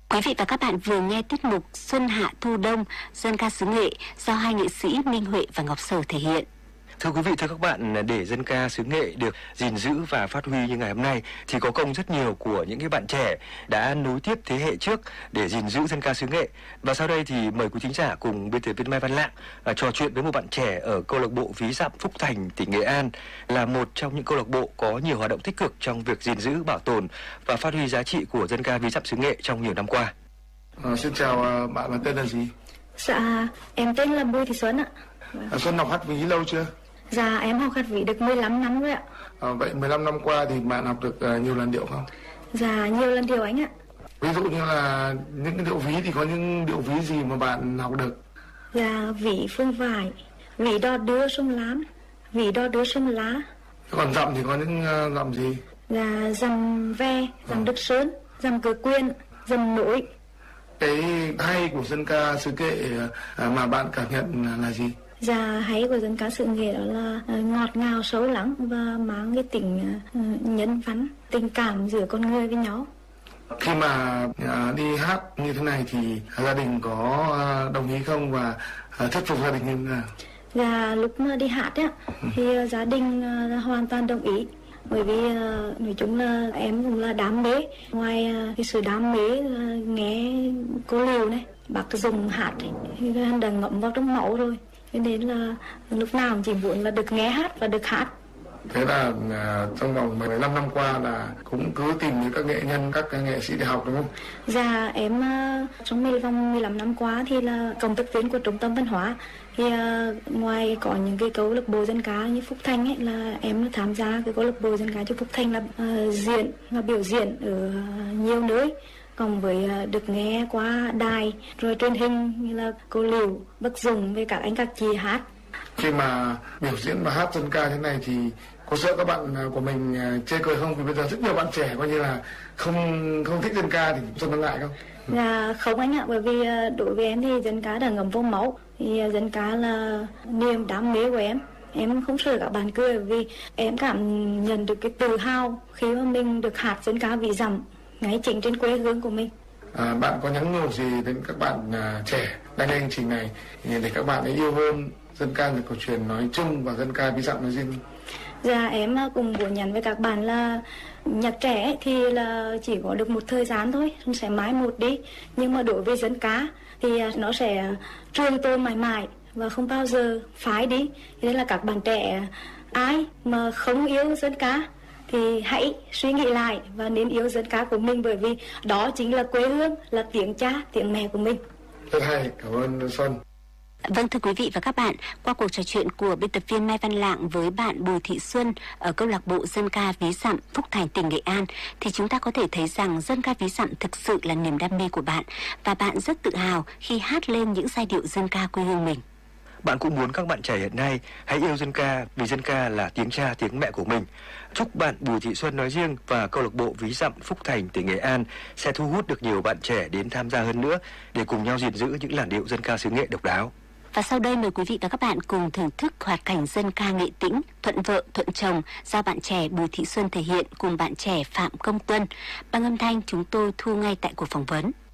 Quý vị và các bạn vừa nghe tiết mục Xuân Hạ Thu Đông dân ca xứ Nghệ do hai nghệ sĩ Minh Huệ và Ngọc Sở thể hiện. Thưa quý vị, thưa các bạn, để dân ca xứ Nghệ được gìn giữ và phát huy như ngày hôm nay thì có công rất nhiều của những cái bạn trẻ đã nối tiếp thế hệ trước để gìn giữ dân ca xứ Nghệ. Và sau đây thì mời quý thính giả cùng biên tập viên Mai Văn Lạng trò chuyện với một bạn trẻ ở câu lạc bộ Ví Dặm Phúc Thành, tỉnh Nghệ An, là một trong những câu lạc bộ có nhiều hoạt động tích cực trong việc gìn giữ, bảo tồn và phát huy giá trị của dân ca Ví Dặm xứ Nghệ trong nhiều năm qua. Xin chào, bạn là tên là gì? Dạ, em tên là Bùi Thị Xuân ạ. Xuân học hát ví lâu chưa? Dạ, em học hát ví được 15 năm rồi ạ. Vậy 15 năm qua thì bạn học được nhiều làn điệu không? Dạ, nhiều làn điệu anh ạ. Ví dụ như là những cái điệu ví thì có những điệu ví gì mà bạn học được? Dạ, ví Phương Vải, ví Đò Đưa Sông Lam, ví Đò Đưa Sông Lá. Còn dặm thì có những dặm gì? Dạ, dặm Ve, dặm Đức Sơn, dặm Cửa Quyên, dặm Nổi. Cái hay của dân ca xứ Nghệ mà bạn cảm nhận là gì? Dạ, hay của dân ca xứ Nghệ đó là ngọt ngào, sâu lắng và mang cái tình nhân văn, tình cảm giữa con người với nhau. Khi mà đi hát như thế này thì gia đình có đồng ý không và thuyết phục gia đình như thế nào? Dạ, lúc mà đi hát á thì gia đình hoàn toàn đồng ý. Bởi vì nói chung là em cũng là đam mê. Ngoài cái sự đam mê là nghe cô Liều này, bác Dùng hát thì anh đã ngậm vào trong máu rồi. Cho nên là lúc nào cũng chỉ muốn là được nghe hát và được hát. Thế là trong vòng 15 năm qua là cũng cứ tìm những các nghệ nhân, các nghệ sĩ để học đúng không? Dạ, em trong vòng 15 năm qua thì là cộng tác viên của Trung tâm Văn hóa. Thì ngoài có những cái câu lạc bộ dân ca như Phúc Thành ấy, là em tham gia cái câu lạc bộ dân ca cho Phúc Thành là diễn và biểu diễn ở nhiều nơi. Còn với được nghe qua đài rồi truyền hình như là cô Liều, bác Dùng với các anh các chị hát. Khi mà biểu diễn và hát dân ca thế này thì có sợ các bạn của mình chê cười không? Vì bây giờ rất nhiều bạn trẻ coi như là không thích dân ca thì Xuân có ngại không? Là không anh ạ, bởi vì đối với em thì dân ca đã ngấm vô máu. Thì dân ca là niềm đam mê của em. Em không sợ các bạn cười vì em cảm nhận được cái tự hào khi mà mình được hát dân ca Ví Dặm ngay chính trên quê hương của mình. Bạn có nhắn nhủ gì đến các bạn trẻ đang nghe chương trình này để các bạn ấy yêu hơn dân ca người cổ truyền nói chung và dân ca Ví Dặm nói riêng? Dạ, em cũng muốn nhắn với các bạn là nhạc trẻ thì là chỉ có được một thời gian thôi, nó sẽ mãi một đi. Nhưng mà đối với dân ca thì nó sẽ trường tồn mãi mãi và không bao giờ phai đi. Thế nên là các bạn trẻ ai mà không yêu dân ca thì hãy suy nghĩ lại và nên yêu dân ca của mình, bởi vì đó chính là quê hương, là tiếng cha, tiếng mẹ của mình. Rất hay, cảm ơn Xuân. Vâng, thưa quý vị và các bạn, qua cuộc trò chuyện của biên tập viên Mai Văn Lạng với bạn Bùi Thị Xuân ở câu lạc bộ dân ca Ví Dặm Phúc Thành, tỉnh Nghệ An, thì chúng ta có thể thấy rằng dân ca Ví Dặm thực sự là niềm đam mê của bạn và bạn rất tự hào khi hát lên những giai điệu dân ca quê hương mình. Bạn cũng muốn các bạn trẻ hiện nay hãy yêu dân ca vì dân ca là tiếng cha, tiếng mẹ của mình. Chúc bạn Bùi Thị Xuân nói riêng và câu lạc bộ Ví Dặm Phúc Thành, tỉnh Nghệ An sẽ thu hút được nhiều bạn trẻ đến tham gia hơn nữa để cùng nhau gìn giữ những làn điệu dân ca xứ Nghệ độc đáo. Và sau đây mời quý vị và các bạn cùng thưởng thức hoạt cảnh dân ca Nghệ Tĩnh Thuận Vợ Thuận Chồng do bạn trẻ Bùi Thị Xuân thể hiện cùng bạn trẻ Phạm Công Tuân. Bằng âm thanh chúng tôi thu ngay tại cuộc phỏng vấn.